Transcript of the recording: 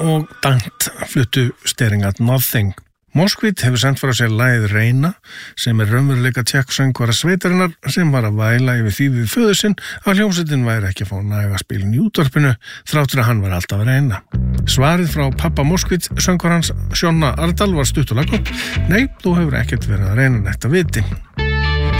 og Dant fluttu Staring at Nothing. Moskvit hefur sendt frá sér lagið Reyna sem raunveruleika tékksöngvara sveitarinnar sem var að væla yfir því við föður sinn að hljómsveitin væri ekki að fá næga spilin í útvarpinu þráttur að hann var alltaf að reyna. Svarið frá pappa Moskvit söngvarans Sjonna Ardal var stutt og laggott: Nei, þú hefur ekkert verið að reyna neitt að viti.